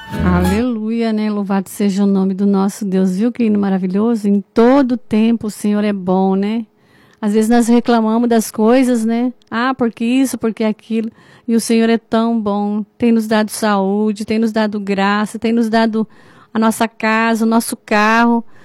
Aleluia, né? Louvado seja o nome do nosso Deus, viu que hino maravilhoso? Em todo tempo o Senhor é bom, né? Às vezes nós reclamamos das coisas, né? Ah, porque isso, porque aquilo. E o Senhor é tão bom. Tem nos dado saúde, tem nos dado graça, tem nos dado a nossa casa, o nosso carro.